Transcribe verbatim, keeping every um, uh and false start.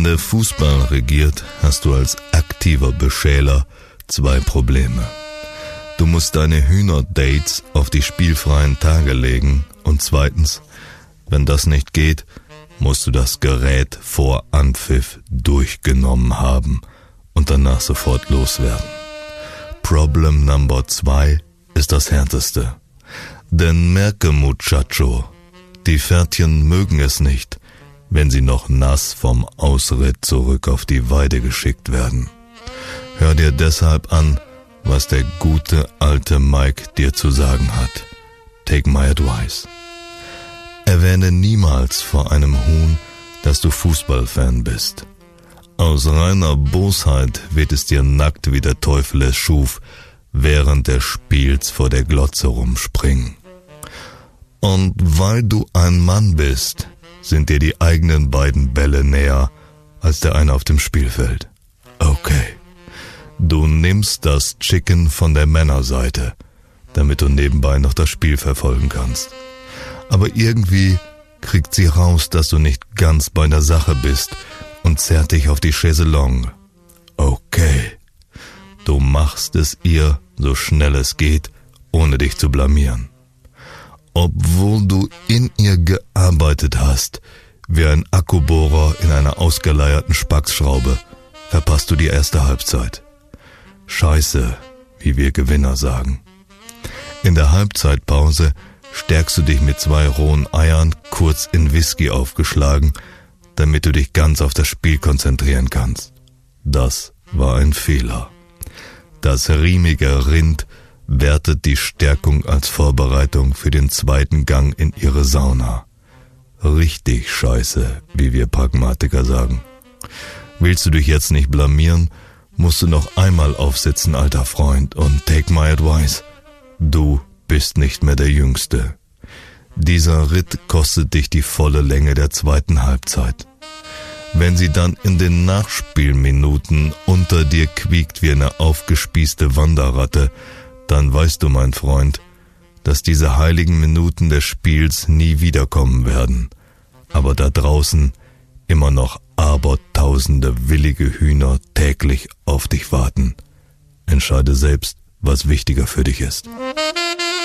Wenn der Fußball regiert, hast du als aktiver Beschäler zwei Probleme. Du musst deine Hühnerdates auf die spielfreien Tage legen und zweitens, wenn das nicht geht, musst du das Gerät vor Anpfiff durchgenommen haben und danach sofort loswerden. Problem Number zwei ist das härteste. Denn merke, Muchacho, die Pferdchen mögen es nicht, wenn sie noch nass vom Ausritt zurück auf die Weide geschickt werden. Hör dir deshalb an, was der gute alte Mike dir zu sagen hat. Take my advice. Erwähne niemals vor einem Huhn, dass du Fußballfan bist. Aus reiner Bosheit wird es dir nackt, wie der Teufel es schuf, während des Spiels vor der Glotze rumspringen. Und weil du ein Mann bist, sind dir die eigenen beiden Bälle näher als der eine auf dem Spielfeld. Okay, du nimmst das Chicken von der Männerseite, damit du nebenbei noch das Spiel verfolgen kannst. Aber irgendwie kriegt sie raus, dass du nicht ganz bei der Sache bist und zerrt dich auf die Chaiselongue. Okay, du machst es ihr so schnell es geht, ohne dich zu blamieren. Obwohl du in ihr gearbeitet hast, wie ein Akkubohrer in einer ausgeleierten Spacksschraube, verpasst du die erste Halbzeit. Scheiße, wie wir Gewinner sagen. In der Halbzeitpause stärkst du dich mit zwei rohen Eiern kurz in Whisky aufgeschlagen, damit du dich ganz auf das Spiel konzentrieren kannst. Das war ein Fehler. Das riemige Rind wertet die Stärkung als Vorbereitung für den zweiten Gang in ihre Sauna. Richtig scheiße, wie wir Pragmatiker sagen. Willst du dich jetzt nicht blamieren, musst du noch einmal aufsitzen, alter Freund, und take my advice. Du bist nicht mehr der Jüngste. Dieser Ritt kostet dich die volle Länge der zweiten Halbzeit. Wenn sie dann in den Nachspielminuten unter dir quiekt wie eine aufgespießte Wanderratte, dann weißt du, mein Freund, dass diese heiligen Minuten des Spiels nie wiederkommen werden, aber da draußen immer noch abertausende willige Hühner täglich auf dich warten. Entscheide selbst, was wichtiger für dich ist.